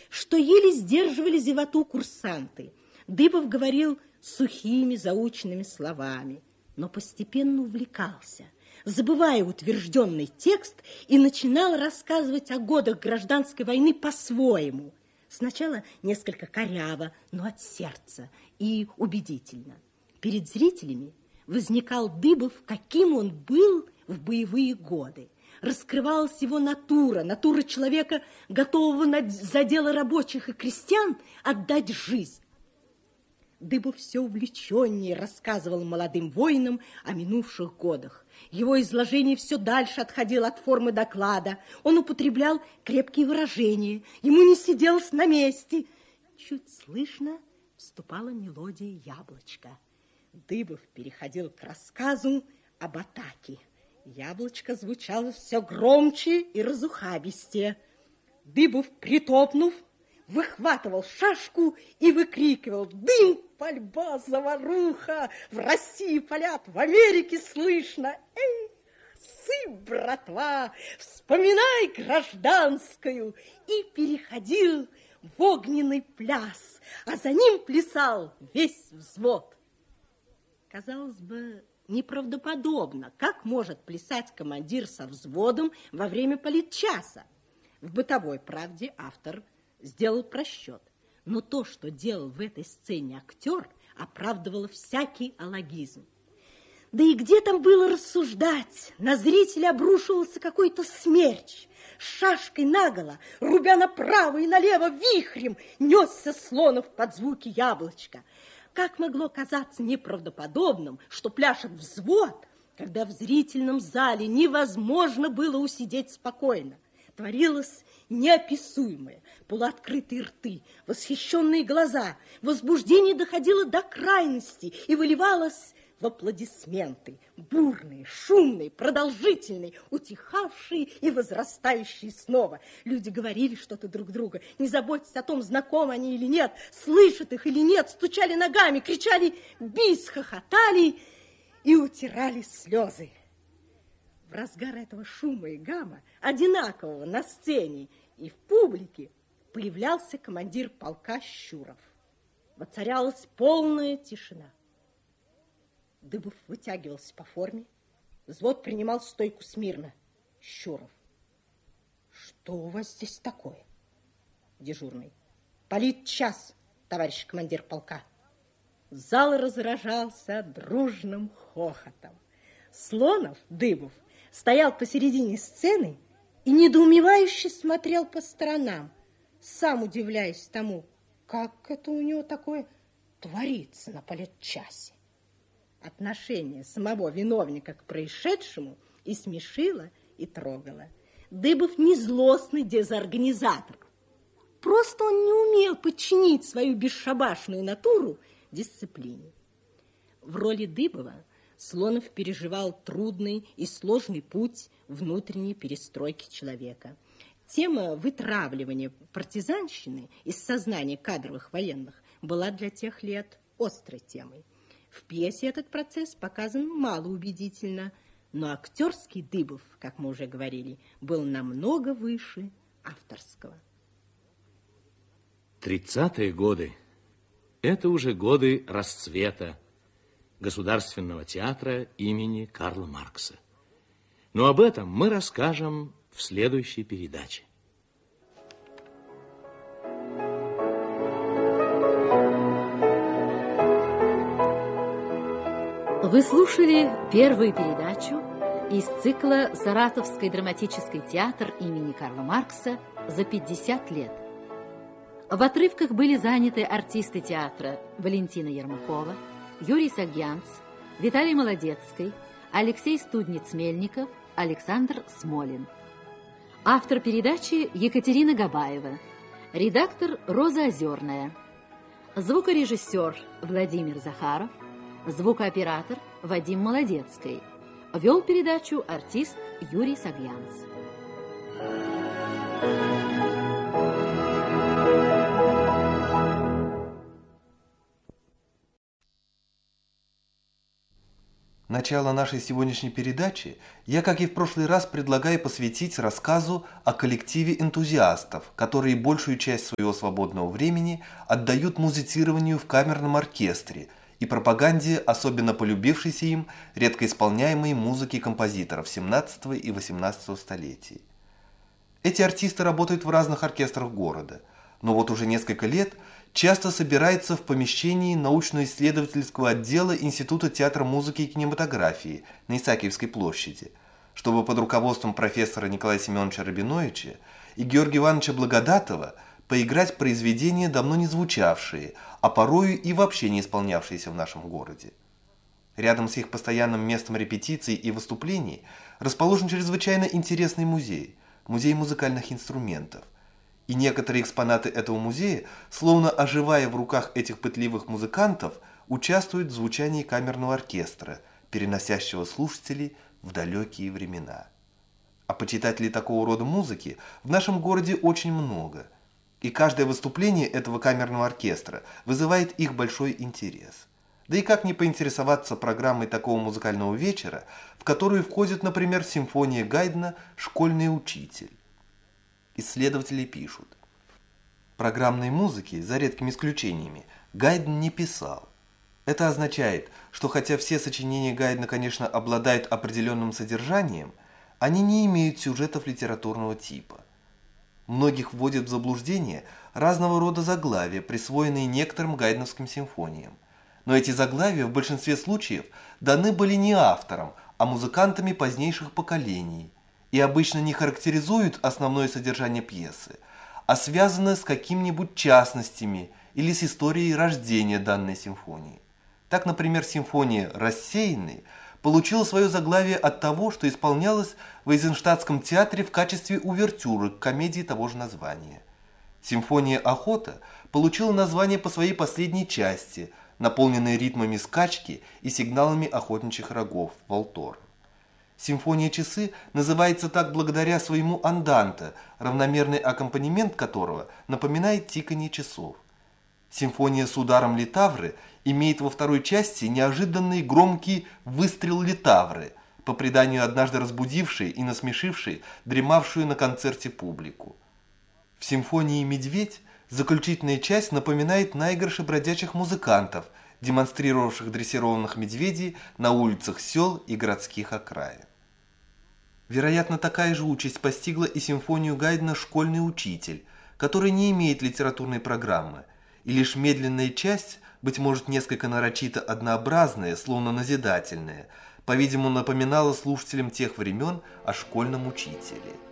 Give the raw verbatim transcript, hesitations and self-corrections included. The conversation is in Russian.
что еле сдерживали зевоту курсанты. Дыбов говорил сухими заученными словами, но постепенно увлекался, забывая утвержденный текст, и начинал рассказывать о годах гражданской войны по-своему. Сначала несколько коряво, но от сердца и убедительно. Перед зрителями возникал Дыбов, каким он был в боевые годы. Раскрывалась его натура, натура человека, готового за дело рабочих и крестьян отдать жизнь. Дыбов все увлеченнее рассказывал молодым воинам о минувших годах. Его изложение все дальше отходило от формы доклада. Он употреблял крепкие выражения, ему не сиделось на месте. Чуть слышно вступала мелодия «Яблочко». Дыбов переходил к рассказу об атаке. Яблочко звучало все громче и разухабистее. Дыбов, притопнув, выхватывал шашку и выкрикивал: «Дым, пальба, заваруха! В России палят, в Америке слышно! Эх, сы, братва, вспоминай гражданскую!» И переходил в огненный пляс, а за ним плясал весь взвод. Казалось бы, неправдоподобно, как может плясать командир со взводом во время политчаса. В «Бытовой правде» автор сделал просчет, но то, что делал в этой сцене актер, оправдывало всякий алогизм. Да и где там было рассуждать? На зрителя обрушивался какой-то смерч. С шашкой наголо, рубя направо и налево, вихрем несся Слонов под звуки «Яблочка». Как могло казаться неправдоподобным, что пляшет взвод, когда в зрительном зале невозможно было усидеть спокойно? Творилось неописуемое. Полуоткрытые рты, восхищенные глаза. Возбуждение доходило до крайности и выливалось в аплодисменты. Бурные, шумные, продолжительные, утихавшие и возрастающие снова. Люди говорили что-то друг другу, не заботясь о том, знакомы они или нет, слышат их или нет, стучали ногами, кричали «бис», хохотали и утирали слезы. В разгар этого шума и гамма, одинакового на сцене и в публике, появлялся командир полка Щуров. Воцарялась полная тишина. Дыбов вытягивался по форме, взвод принимал стойку смирно. Щуров: «Что у вас здесь такое?» Дежурный: «Политчас, товарищ командир полка». Зал разражался дружным хохотом. Слонов, Дыбов, стоял посередине сцены и недоумевающе смотрел по сторонам, сам удивляясь тому, как это у него такое творится на политчасе. Отношение самого виновника к происшедшему и смешило, и трогало. Дыбов не злостный дезорганизатор. Просто он не умел подчинить свою бесшабашную натуру дисциплине. В роли Дыбова Слонов переживал трудный и сложный путь внутренней перестройки человека. Тема вытравливания партизанщины из сознания кадровых военных была для тех лет острой темой. В пьесе этот процесс показан малоубедительно, но актерский Дыбов, как мы уже говорили, был намного выше авторского. Тридцатые годы – это уже годы расцвета Государственного театра имени Карла Маркса. Но об этом мы расскажем в следующей передаче. Вы слушали первую передачу из цикла «Саратовский драматический театр имени Карла Маркса за пятьдесят лет». В отрывках были заняты артисты театра Валентина Ермакова, Юрий Сальянц, Виталий Молодецкий, Алексей Студниц-Мельников, Александр Смолин. Автор передачи Екатерина Габаева, редактор Роза Озерная, звукорежиссер Владимир Захаров, звукооператор Вадим Молодецкий. Вел передачу артист Юрий Сальянц. Начало нашей сегодняшней передачи я, как и в прошлый раз, предлагаю посвятить рассказу о коллективе энтузиастов, которые большую часть своего свободного времени отдают музицированию в камерном оркестре и пропаганде особенно полюбившейся им редко исполняемой музыки композиторов семнадцатого и восемнадцатого столетий. Эти артисты работают в разных оркестрах города, но вот уже несколько лет часто собирается в помещении научно-исследовательского отдела Института театра музыки и кинематографии на Исаакиевской площади, чтобы под руководством профессора Николая Семеновича Рабиновича и Георгия Ивановича Благодатова поиграть произведения, давно не звучавшие, а порою и вообще не исполнявшиеся в нашем городе. Рядом с их постоянным местом репетиций и выступлений расположен чрезвычайно интересный музей – музей музыкальных инструментов. И некоторые экспонаты этого музея, словно оживая в руках этих пытливых музыкантов, участвуют в звучании камерного оркестра, переносящего слушателей в далекие времена. А почитателей такого рода музыки в нашем городе очень много, и каждое выступление этого камерного оркестра вызывает их большой интерес. Да и как не поинтересоваться программой такого музыкального вечера, в которую входит, например, симфония Гайдна «Школьный учитель». Исследователи пишут: программной музыки, за редкими исключениями, Гайдн не писал. Это означает, что хотя все сочинения Гайдна, конечно, обладают определенным содержанием, они не имеют сюжетов литературного типа. Многих вводят в заблуждение разного рода заглавия, присвоенные некоторым гайдновским симфониям. Но эти заглавия в большинстве случаев даны были не автором, а музыкантами позднейших поколений, и обычно не характеризуют основное содержание пьесы, а связаны с какими-нибудь частностями или с историей рождения данной симфонии. Так, например, симфония «Рассеянный» получила свое заглавие от того, что исполнялась в Эйзенштадтском театре в качестве увертюры к комедии того же названия. Симфония «Охота» получила название по своей последней части, наполненной ритмами скачки и сигналами охотничьих рогов «Волтор». Симфония «Часы» называется так благодаря своему анданте, равномерный аккомпанемент которого напоминает тиканье часов. Симфония с ударом литавры имеет во второй части неожиданный громкий выстрел литавры, по преданию однажды разбудивший и насмешивший дремавшую на концерте публику. В симфонии «Медведь» заключительная часть напоминает наигрыши бродячих музыкантов, демонстрировавших дрессированных медведей на улицах сел и городских окраин. Вероятно, такая же участь постигла и симфонию Гайдна «Школьный учитель», который не имеет литературной программы, и лишь медленная часть, быть может, несколько нарочито однообразная, словно назидательная, по-видимому, напоминала слушателям тех времен о школьном учителе.